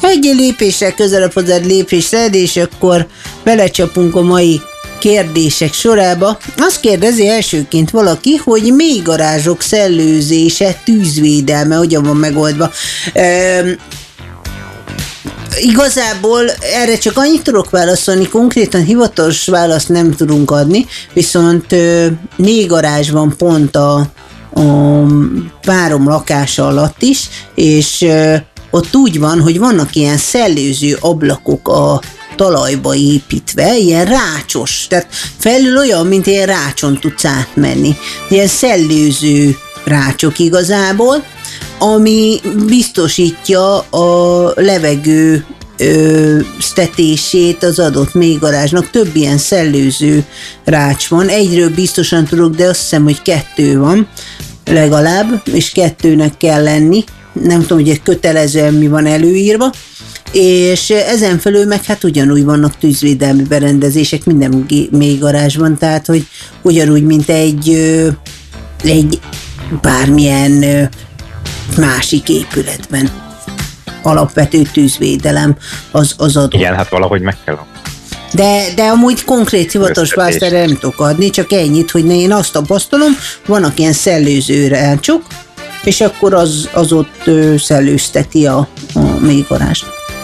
egy lépéssel közelebb hozzád lépésre, és akkor belecsapunk a mai kérdések sorába. Azt kérdezi elsőként valaki, hogy mélygarázsok szellőzése, tűzvédelme hogyan van megoldva. Igazából erre csak annyit tudok válaszolni, konkrétan hivatalos választ nem tudunk adni, viszont mélygarázs van pont a párom lakása alatt is, és ott úgy van, hogy vannak ilyen szellőző ablakok a talajba építve, ilyen rácsos, tehát felül olyan, mint ilyen rácson tudsz átmenni. Ilyen szellőző rácsok igazából, ami biztosítja a levegő sztetését az adott mélygarázsnak. Több ilyen szellőző rács van. Egyről biztosan tudok, de azt hiszem, hogy 2 van legalább, és 2-nek kell lenni. Nem tudom, hogy egy kötelezően mi van előírva. És ezen felül meg hát ugyanúgy vannak tűzvédelmi berendezések minden mélygarázsban, tehát hogy ugyanúgy, mint egy bármilyen másik épületben. Alapvető tűzvédelem az adott. Igen, hát valahogy meg kell. De amúgy konkrét hivatalos választ erre nem tudok adni, csak ennyit, hogy én azt tapasztalom, vannak ilyen szellőző rácsok, és akkor az ott szellőzteti a mélygarázst.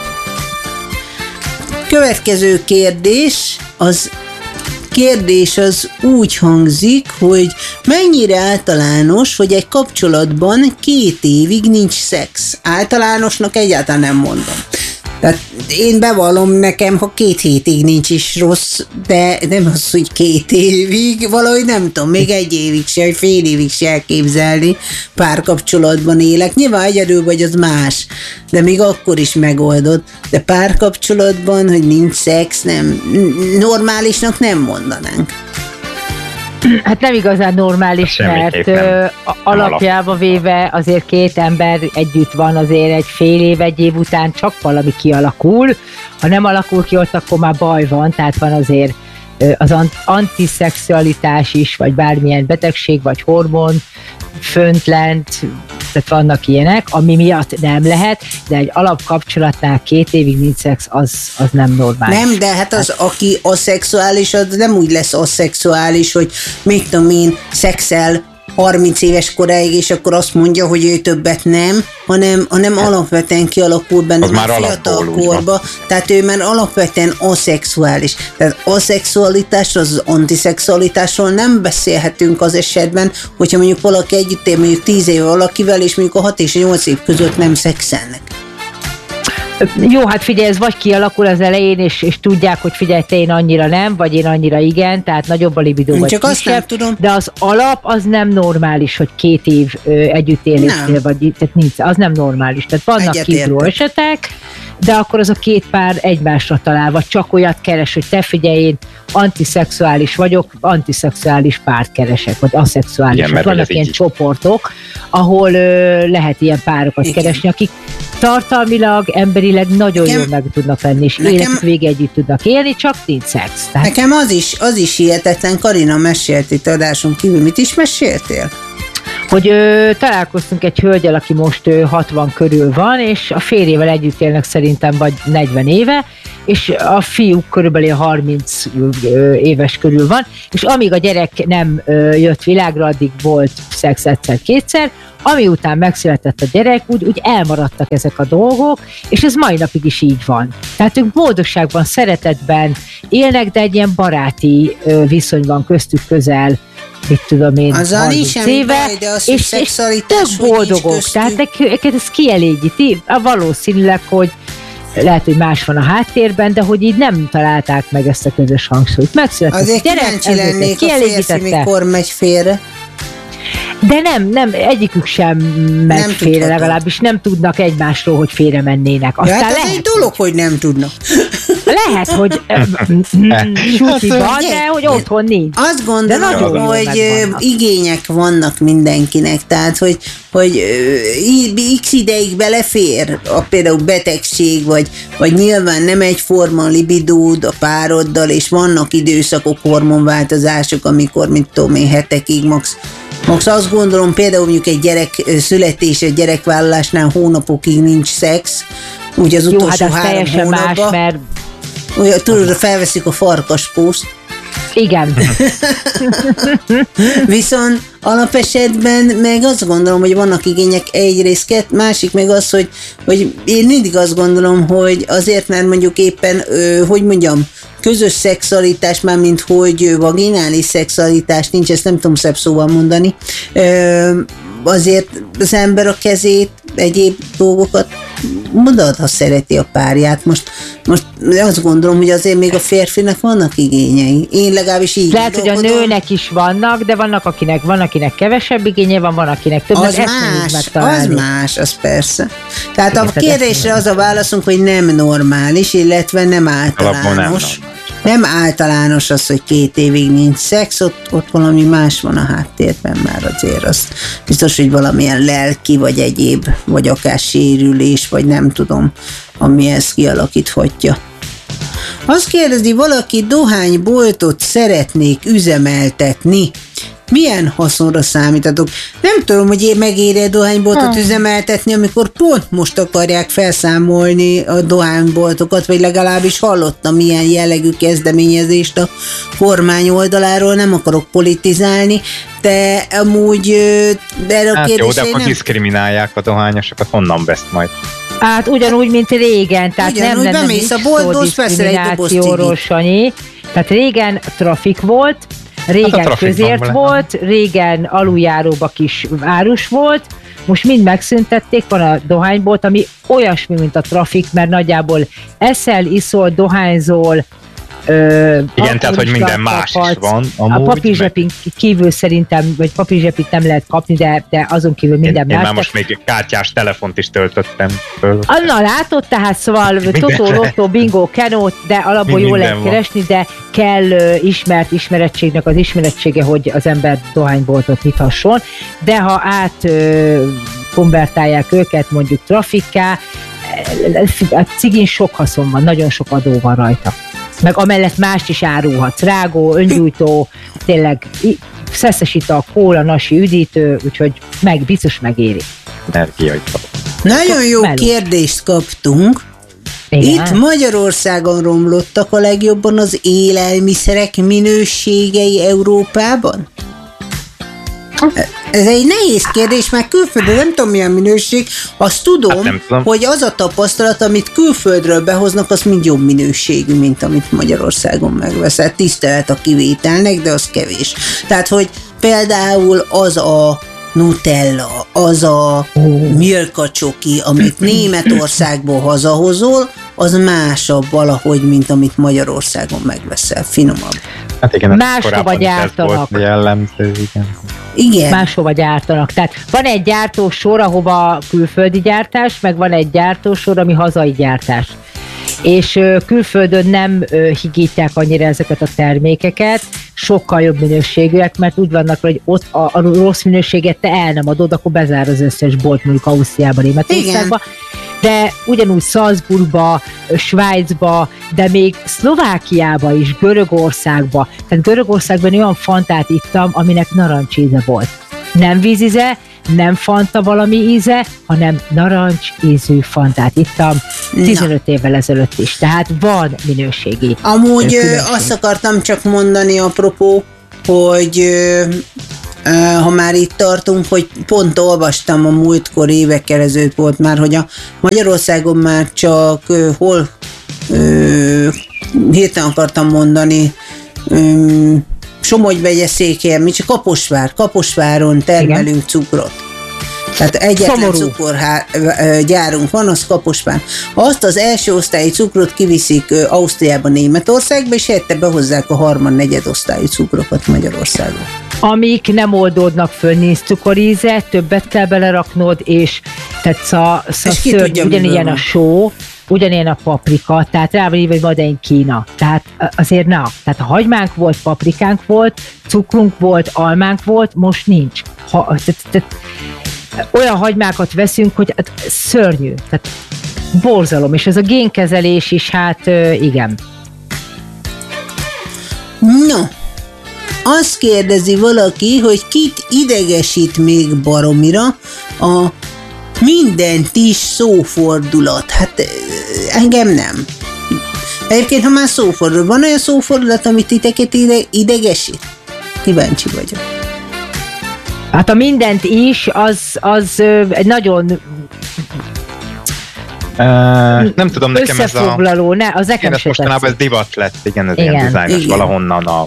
Következő kérdés az úgy hangzik, hogy mennyire általános, hogy egy kapcsolatban 2 évig nincs szex. Általánosnak egyáltalán nem mondom. Tehát én bevallom, nekem, ha 2 hétig nincs is rossz, de nem az, hogy 2 évig, valahogy nem tudom, még 1 évig se, vagy fél évig se elképzelni, párkapcsolatban élek. Nyilván egyedül vagy, az más, de még akkor is megoldott. De párkapcsolatban, hogy nincs szex, nem, normálisnak nem mondanánk. Hát nem igazán normális, mert alapjába véve azért 2 ember együtt van, azért egy fél év, 1 év után csak valami kialakul. Ha nem alakul ki ott, akkor már baj van, tehát van azért az antiszexualitás is, vagy bármilyen betegség, vagy hormon, föntlent, tehát vannak ilyenek, ami miatt nem lehet, de egy alapkapcsolatnál 2 évig nincs szex, az nem normális. Nem, de hát az, aki aszexuális, az nem úgy lesz aszexuális, hogy mit tudom én, szexel 30 éves koráig, és akkor azt mondja, hogy ő többet nem, hanem alapvetően kialakul benne a fiatal korba, tehát ő már alapvetően aszexuális. Tehát aszexualitásról, az antiszexualitásról nem beszélhetünk az esetben, hogyha mondjuk valaki együtt él mondjuk 10 éve valakivel, és mondjuk a 6 és 8 év között nem szexelnek. Jó, hát figyelj, ez vagy kialakul az elején, és tudják, hogy figyelj, te én annyira nem, vagy én annyira igen, tehát nagyobb a libidó, vagy csak kisebb, azt nem tudom. De az alap az nem normális, hogy 2 év együttélésnél, vagy tehát nincs, az nem normális. Tehát vannak kívül esetek, de akkor az a 2 pár egymásra talál, vagy csak olyat keres, hogy te figyelj, én antiszexuális vagyok, antiszexuális párt keresek, vagy aszexuális. Igen, vannak ilyen csoportok, ahol lehet ilyen párokat keresni, akik tartalmilag, emberileg nagyon jól meg tudnak lenni, és életük végig együtt tudnak élni, csak nincs szex. Tehát... Nekem az is hihetetlen, Karina mesélt itt adáson kívül, mit is meséltél? Hogy találkoztunk egy hölgyel, aki most 60 körül van, és a férjével együtt élnek szerintem vagy 40 éve, és a fiúk körülbelül 30 éves körül van, és amíg a gyerek nem jött világra, addig volt szex egyszer-kétszer, ami után megszületett a gyerek, úgy elmaradtak ezek a dolgok, és ez mai napig is így van. Tehát ők boldogságban, szeretetben élnek, de egy ilyen baráti viszony van köztük közel, mit tudom én, 30 éve, és tök boldogok, tehát őket ez kielégíti. Valószínűleg, hogy lehet, hogy más van a háttérben, de hogy így nem találták meg ezt a közös hangsúlyt. Megszületett azért kíváncsi lennék a férfi, mikor megy félre. De nem, egyikük sem megy félre, legalábbis nem tudnak egymásról, hogy félre mennének. Aztán hát ez egy dolog, hogy nem tudnak. Lehet, hogy suliban, de hogy otthon nincs. Azt gondolom, hogy igények vannak mindenkinek, tehát, hogy x ideig belefér például betegség, vagy nyilván nem egyforma libidód a pároddal, és vannak időszakok, hormonváltozások, amikor, mint tudom én, hetekig max azt gondolom, például mondjuk egy gyerek születése, gyerekvállalásnál hónapokig nincs szex, úgy az utolsó hát 3 teljesen hónapban. más, mert Tudod, felveszik a farkaspúszt. igen. Viszont alapesetben meg azt gondolom, hogy vannak igények egyrészt, másik meg az, hogy én mindig azt gondolom, hogy azért, mert mondjuk éppen, hogy mondjam, közös szexualitás, már mint hogy vaginális szexualitás nincs, ezt nem tudom szebb szóval mondani, azért az ember a kezét, egyéb dolgokat mondod, ha szereti a párját. Most azt gondolom, hogy azért még a férfinak vannak igényei. Én legalábbis így lehet, hogy a nőnek is vannak, de van, akinek kevesebb igénye van akinek több. Az más, az persze. Tehát a kérdésre az a válaszunk, hogy nem normális, illetve nem általános. Nem általános az, hogy 2 évig nincs szex, ott valami más van a háttérben már azért. Az biztos, hogy valamilyen lelki, vagy egyéb, vagy akár sérülés, vagy nem tudom, ami ezt kialakíthatja. Azt kérdezi valaki, dohányboltot szeretnék üzemeltetni. Milyen haszonra számítatok? Nem tudom, hogy én megéri dohányboltot üzemeltetni, amikor pont most akarják felszámolni a dohányboltokat, vagy legalábbis hallottam ilyen jellegű kezdeményezést a kormány oldaláról, nem akarok politizálni, de amúgy erre a kérdésre... Jó, de akkor diszkriminálják a dohányosokat, honnan vesz majd? Hát ugyanúgy, mint régen, tehát ugyanúgy nem bemész a boltból, veszel egy doboz cigit. Sanyi. Tehát régen trafik volt, régen hát közért volt, régen aluljáróba kis árus volt, most mind megszüntették, van a dohánybolt, ami olyasmi, mint a trafik, mert nagyjából eszel, iszol, dohányzol, igen, tehát, hogy minden más is van. Amúgy, a papírzsepin kívül szerintem, vagy papírzsepit nem lehet kapni, de azon kívül minden más. Én már most még kártyás telefont is töltöttem föl. Na látod, tehát szóval Totó, Lotto, Bingo, Kenót, de alapból jól lehet keresni, de kell ismerettségnek az ismerettsége, hogy az ember dohányboltot nyithasson, de ha konvertálják őket mondjuk trafikká, a cigin sok haszon van, nagyon sok adó van rajta. Meg amellett mást is árulhatsz. Rágó, öngyújtó, tényleg szeszes ital, kóla, nasi, üdítő, úgyhogy biztos megéri. Nagyon jó kérdést kaptunk. Igen? Itt Magyarországon romlottak a legjobban az élelmiszerek minőségei Európában? Ez egy nehéz kérdés, mert külföldön nem tudom milyen minőség, azt tudom, hogy az a tapasztalat, amit külföldről behoznak, az mind jobb minőségű, mint amit Magyarországon megveszed. Tisztelet a kivételnek, de az kevés. Tehát, hogy például az a Nutella, az a Milka csoki, amit Németországból hazahozol, az másabb valahogy, mint amit Magyarországon megveszel, finomabb. Hát igen, máshova gyártanak. Igen. Máshova gyártanak. Tehát van egy gyártósor, ahova külföldi gyártás, meg van egy gyártósor, ami hazai gyártás. És külföldön nem higítják annyira ezeket a termékeket, sokkal jobb minőségűek, mert úgy vannak, hogy ott a rossz minőséget te el nem adod, akkor bezár az összes bolt, mondjuk Ausztriában, Németországban. De ugyanúgy Salzburgba, Svájcba, de még Szlovákiába is, Görögországba. Tehát Görögországban olyan fantát ittam, aminek narancsíze volt. Nem vízize, nem fanta valami íze, hanem narancs ízű fantát ittam 15 évvel ezelőtt is. Tehát van minőségi. Amúgy azt akartam csak mondani apropó, hogy ha már itt tartunk, hogy pont olvastam a múltkor évekkel ezelőtt volt már, hogy a Magyarországon már csak hirtelen akartam mondani, Somogy megye Székelyem, mi csak Kaposváron termelünk cukrot. Tehát egyetlen cukorgyárunk van, az Kaposvár. Azt az első osztályi cukrot kiviszik Ausztriába, Németországba, és helyette behozzák a harmad-negyed osztályú cukrokat Magyarországon. Amik nem oldódnak föl, nincs cukoríze, többet kell beleraknod, és tehát szörny, ugyanilyen a só, ugyanilyen a paprika, tehát rá van írva, hogy Made in Kína. Tehát azért tehát a hagymánk volt, paprikánk volt, cukrunk volt, almánk volt, most nincs. Olyan hagymákat veszünk, hogy szörnyű, tehát borzalom, és ez a génkezelés is, hát igen. No, azt kérdezi valaki, hogy kit idegesít még baromira a mindent is szófordulat. Hát engem nem. Egyébként, ha már szófordulat, van olyan szófordulat, amit titeket idegesít? Kíváncsi vagyok. Hát a mindent is, az egy nagyon nem tudom, nekem ez a... összefoglaló, az nekem ez mostanában ez divat lett, igen, ez igen, ilyen dizájnos valahonnan a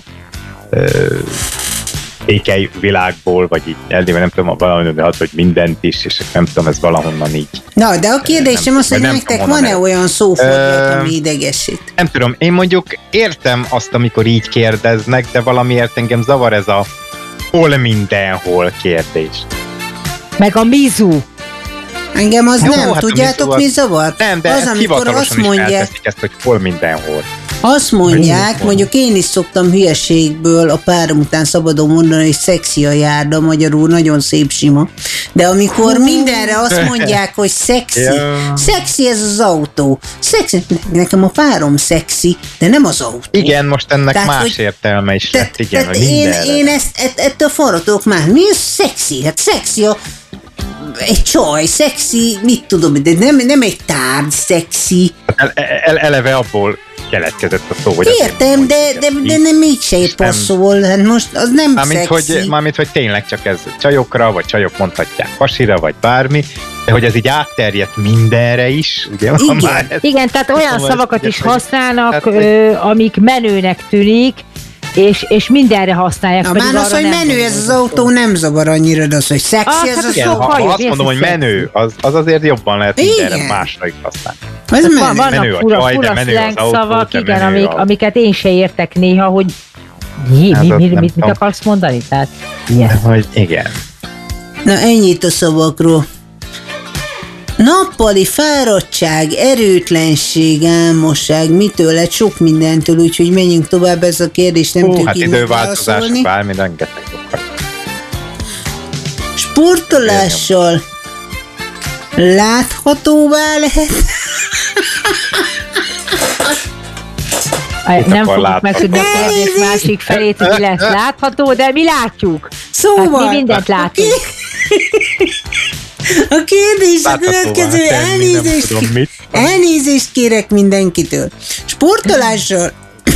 ékely világból, vagy így eldében, nem tudom, valahonnan, hogy mindent is, és nem tudom, ez valahonnan így. Na, de a kérdésem az, hogy nektek van-e olyan szófordulat, ami idegesít? Nem tudom, én mondjuk értem azt, amikor így kérdeznek, de valamiért engem zavar ez a hol mindenhol kérdés. Meg a mizu. Engem az jó, nem, hát tudjátok mi zavar? Nem, de az, amikor azt mondják, elteszik ezt, hogy hol mindenhol. Azt mondják, mondjuk én is szoktam hülyeségből a párom után szabadon mondani, hogy szexi a járda, magyarul nagyon szép sima. De amikor mindenre azt mondják, hogy szexi, szexi ez az autó. Szexi, nekem a párom szexi, de nem az autó. Igen, most ennek tehát, más értelme is lett, igen, hogy én ettől forradok már. Mi az szexi? Hát szexi egy csaj, szexi, mit tudom, de nem egy tárgy szexi. Eleve abból keletkezett a szó, hogy... Értem, de nem így se passzol, hát most az nem szexi. Mármint, hogy tényleg csak ez csajokra, vagy csajok mondhatják pasira, vagy bármi, de hogy ez így átterjedt mindenre is, ugye? Igen, már igen, tehát olyan szavakat is használnak, amik menőnek tűnik, és mindenre használják. Már az, hogy menő ez az autó nem zavar annyira, de az, hogy szexi ez az autó. Ha azt mondom, hogy menő, az azért jobban lehet mindenre másra is használni. Ez menő. Vannak fura szavak, igen, amiket én se értek néha, hogy mit akarsz mondani? Tehát, hogy igen. Na ennyit a szavakról. Nappali fáradtság, erőtlenség, álmosság, mitől lett sok mindentől, úgyhogy menjünk tovább, ez a kérdés nem tudjuk hát időváltozás, bármi, rengeteg sokkal. Sportolással láthatóvá lehet? Nem fogjuk megtudni a kérdés másik felét, hogy lesz látható, de mi látjuk. Szóval. Hát mi mindent látunk. A kérdés a következő, elnézést kérek mindenkitől. Sportolással...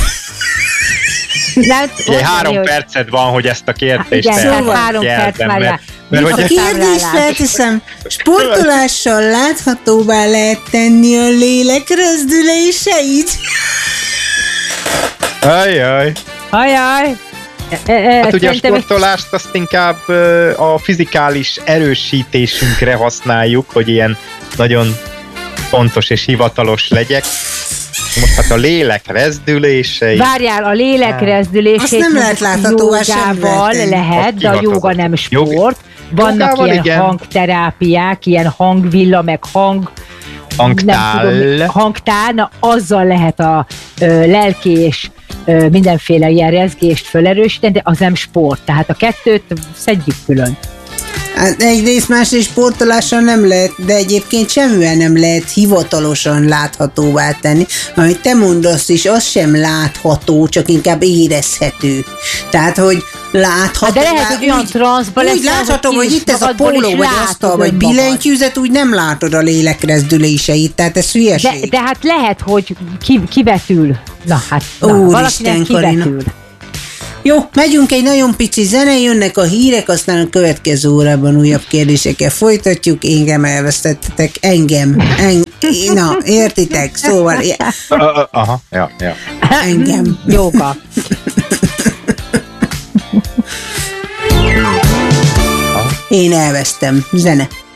Ugye 3 perced van, hogy ezt a kérdést igen, 3 perc már a kérdést felteszem, sportolással láthatóvá lehet tenni a lélek rezdüléseit? Ajjaj. Hát ugye a sportolást azt inkább a fizikális erősítésünkre használjuk, hogy ilyen nagyon fontos és hivatalos legyek. Most hát a lélek rezdülései... Várjál, a lélek rezdülését azt nem lehet láthatóvá jogával lehet, de a joga nem sport. Vannak jogával, ilyen igen. Hangterápiák, ilyen hangvilla, meg hangtál, na azzal lehet a lelki és mindenféle ilyen rezgést felerősíteni, de az nem sport. Tehát a kettőt szedjük külön. Hát egyrészt másrészt sportolással nem lehet, de egyébként semmivel nem lehet hivatalosan láthatóvá tenni. Amit te mondasz is, az sem látható, csak inkább érezhető. Tehát, hogy látható. Hát de lehet, hogy olyan transzba lesz. Úgy látható, hogy itt ez a póló, vagy asztal, vagy billentyűzet, úgy nem látod a lélekrezdüléseit, tehát ez hülyeség. De hát lehet, hogy kivetül. Na hát, valakinek kivetül. Jó, megyünk egy nagyon pici zene, jönnek a hírek, aztán a következő órában újabb kérdésekkel folytatjuk. Engem elvesztettetek, na, értitek? Szóval... Aha, ja. Engem. Jóka. Én elvesztem. Zene.